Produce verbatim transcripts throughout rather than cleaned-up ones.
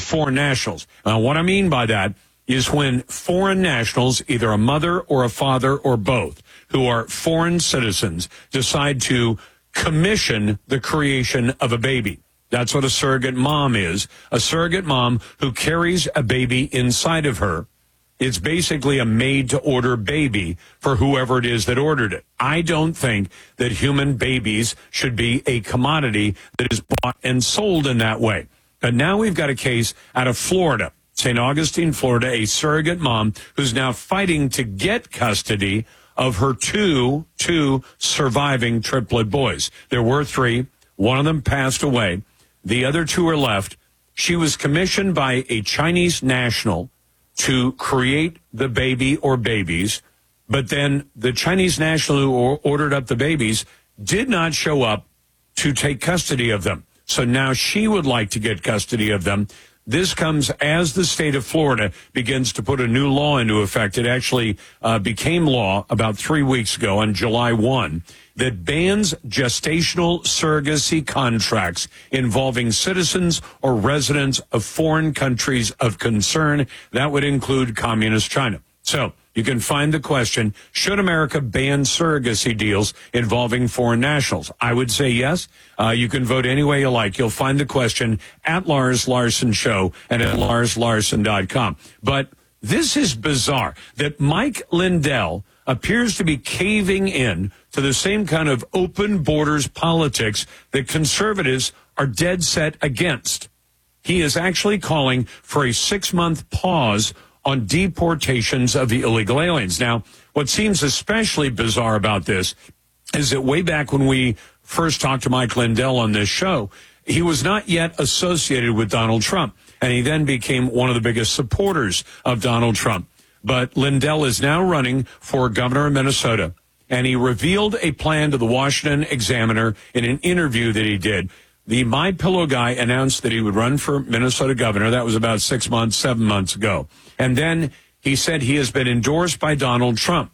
foreign nationals. Now, what I mean by that is when foreign nationals, either a mother or a father or both, who are foreign citizens, decide to commission the creation of a baby. That's what a surrogate mom is. A surrogate mom who carries a baby inside of her. It's basically a made-to-order baby for whoever it is that ordered it. I don't think that human babies should be a commodity that is bought and sold in that way. But now we've got a case out of Florida, Saint Augustine, Florida, a surrogate mom who's now fighting to get custody of her two, two surviving triplet boys. There were three. One of them passed away. The other two are left. She was commissioned by a Chinese national to create the baby or babies, but then the Chinese national who ordered up the babies did not show up to take custody of them. So now she would like to get custody of them. This comes as the state of Florida begins to put a new law into effect. It actually uh, became law about three weeks ago on July first that bans gestational surrogacy contracts involving citizens or residents of foreign countries of concern. That would include communist China. So you can find the question, should America ban surrogacy deals involving foreign nationals? I would say yes. Uh, you can vote any way you like. You'll find the question at Lars Larson Show and at lars larson dot com. But this is bizarre that Mike Lindell appears to be caving in to the same kind of open borders politics that conservatives are dead set against. He is actually calling for a six-month pause on deportations of the illegal aliens. Now, what seems especially bizarre about this is that way back when we first talked to Mike Lindell on this show, he was not yet associated with Donald Trump, and he then became one of the biggest supporters of Donald Trump. But Lindell is now running for governor of Minnesota, and he revealed a plan to the Washington Examiner in an interview that he did. The My Pillow guy announced that he would run for Minnesota governor. That was about six months, seven months ago. And then he said he has been endorsed by Donald Trump.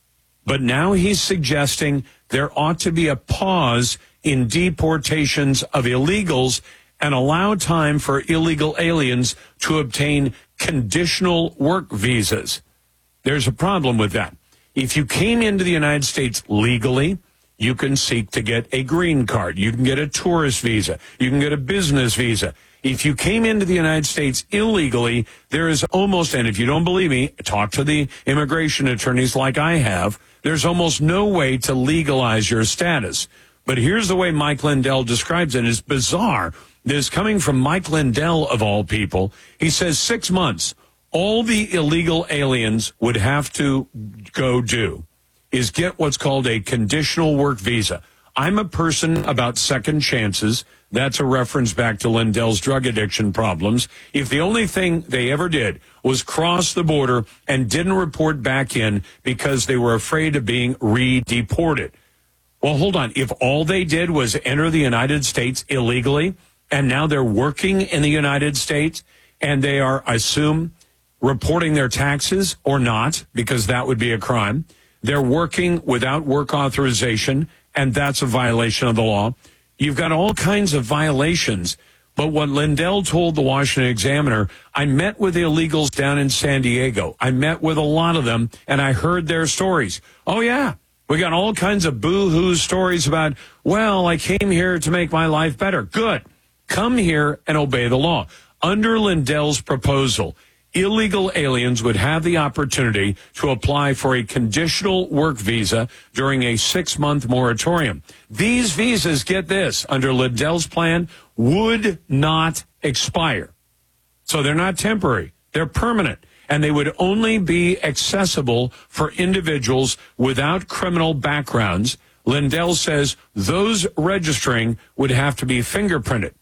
But now he's suggesting there ought to be a pause in deportations of illegals and allow time for illegal aliens to obtain conditional work visas. There's a problem with that. If you came into the United States legally, you can seek to get a green card. You can get a tourist visa. You can get a business visa. If you came into the United States illegally, there is almost, and if you don't believe me, talk to the immigration attorneys like I have, there's almost no way to legalize your status. But here's the way Mike Lindell describes it. It's bizarre. This is coming from Mike Lindell, of all people. He says six months, all the illegal aliens would have to go do is get what's called a conditional work visa. I'm a person about second chances. That's a reference back to Lindell's drug addiction problems. If the only thing they ever did was cross the border and didn't report back in because they were afraid of being re-deported. Well, hold on. If all they did was enter the United States illegally, and now they're working in the United States, and they are, I assume, reporting their taxes or not, because that would be a crime. They're working without work authorization, and that's a violation of the law. You've got all kinds of violations. But what Lindell told the Washington Examiner, I met with the illegals down in San Diego. I met with a lot of them, and I heard their stories. Oh, yeah. We got all kinds of boo-hoo stories about, well, I came here to make my life better. Good. Come here and obey the law. Under Lindell's proposal, illegal aliens would have the opportunity to apply for a conditional work visa during a six-month moratorium. These visas, get this, under Lindell's plan, would not expire. So they're not temporary. They're permanent. And they would only be accessible for individuals without criminal backgrounds. Lindell says those registering would have to be fingerprinted.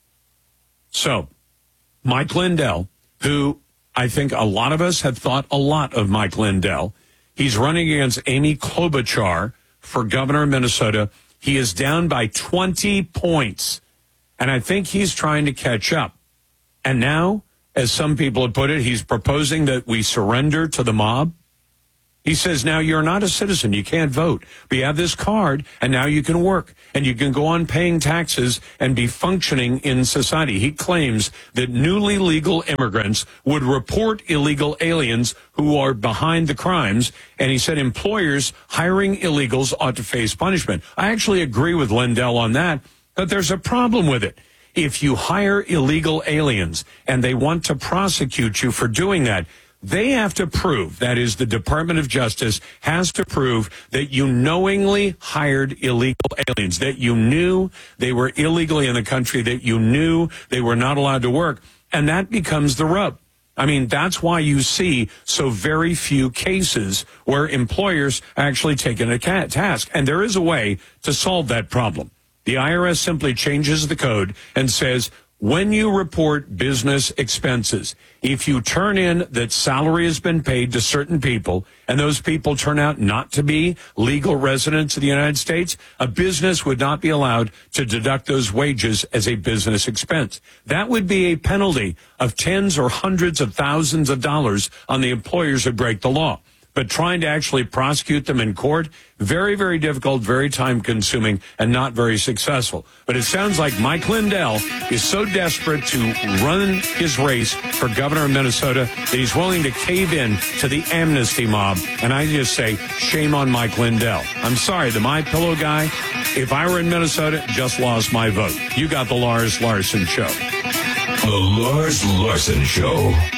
So Mike Lindell, who I think a lot of us have thought a lot of Mike Lindell. He's running against Amy Klobuchar for governor of Minnesota. He is down by twenty points, and I think he's trying to catch up. And now, as some people have put it, he's proposing that we surrender to the mob. He says, now you're not a citizen. You can't vote. But you have this card, and now you can work. And you can go on paying taxes and be functioning in society. He claims that newly legal immigrants would report illegal aliens who are behind the crimes. And he said employers hiring illegals ought to face punishment. I actually agree with Lindell on that, but there's a problem with it. If you hire illegal aliens and they want to prosecute you for doing that, they have to prove, that is, the Department of Justice has to prove that you knowingly hired illegal aliens, that you knew they were illegally in the country, that you knew they were not allowed to work. And that becomes the rub. I mean, that's why you see so very few cases where employers actually take a task. And there is a way to solve that problem. The I R S simply changes the code and says, when you report business expenses, if you turn in that salary has been paid to certain people and those people turn out not to be legal residents of the United States, a business would not be allowed to deduct those wages as a business expense. That would be a penalty of tens or hundreds of thousands of dollars on the employers who break the law. But trying to actually prosecute them in court, very, very difficult, very time-consuming, and not very successful. But it sounds like Mike Lindell is so desperate to run his race for governor of Minnesota that he's willing to cave in to the amnesty mob. And I just say, shame on Mike Lindell. I'm sorry, the My Pillow guy, if I were in Minnesota, just lost my vote. You got the Lars Larson Show. The Lars Larson Show.